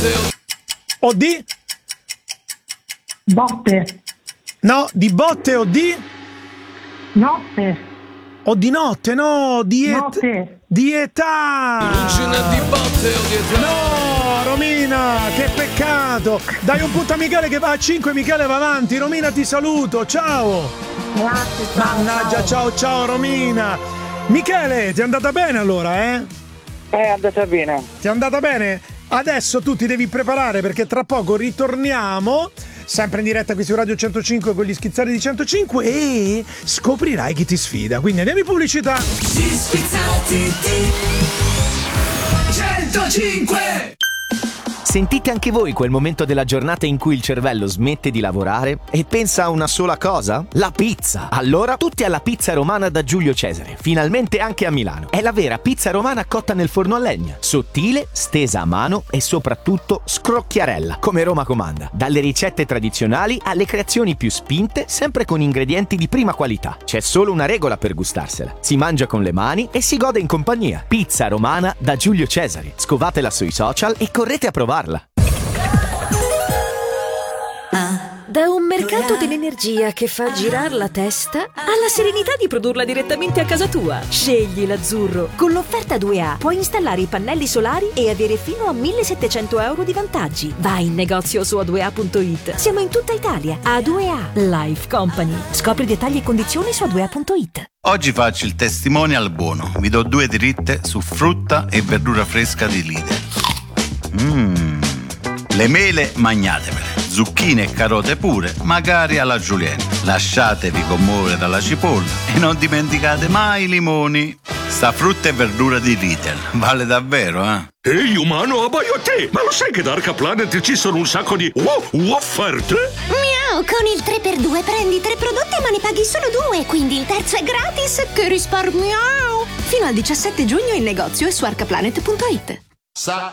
O di? Botte. No, di botte o di? Notte. O di notte, no, Notte. di età. Di botte o di età. No, Romina, che peccato. Dai un punto a Michele che va a 5, Michele va avanti. Romina, ti saluto, ciao. Grazie, ciao. Mannaggia, ciao Romina. Michele, ti è andata bene allora, eh? È andata bene. Ti è andata bene? Adesso tu ti devi preparare perché tra poco ritorniamo, sempre in diretta qui su Radio 105 con gli schizzati di 105 e scoprirai chi ti sfida. Quindi andiamo in pubblicità. Gli schizzati di 105. Sentite anche voi quel momento della giornata in cui il cervello smette di lavorare e pensa a una sola cosa? La pizza! Allora, tutti alla Pizza Romana da Giulio Cesare, finalmente anche a Milano. È la vera pizza romana cotta nel forno a legna, sottile, stesa a mano e soprattutto scrocchiarella, come Roma comanda. Dalle ricette tradizionali alle creazioni più spinte, sempre con ingredienti di prima qualità. C'è solo una regola per gustarsela: si mangia con le mani e si gode in compagnia. Pizza Romana da Giulio Cesare. Scovatela sui social e correte a provarla. Da un mercato dell'energia che fa girare la testa alla serenità di produrla direttamente a casa tua. Scegli l'azzurro. Con l'offerta 2A puoi installare i pannelli solari e avere fino a 1.700 euro di vantaggi. Vai in negozio su a2a.it. Siamo in tutta Italia. A2A Life Company. Scopri dettagli e condizioni su a2a.it. Oggi faccio il testimonial buono. Vi do 2 dritte su frutta e verdura fresca di Lidl. Le mele magnatevele, zucchine e carote pure, magari alla julienne. Lasciatevi commuovere dalla cipolla e non dimenticate mai i limoni. Sta frutta e verdura di Lidl vale davvero, eh? Ehi umano, abbaio a te! Ma lo sai che da Arca Planet ci sono un sacco di offerte? Miau, con il 3x2 prendi 3 prodotti ma ne paghi solo 2, quindi il terzo è gratis. Che risparmiao! Fino al 17 giugno in negozio e su arcaplanet.it. Sa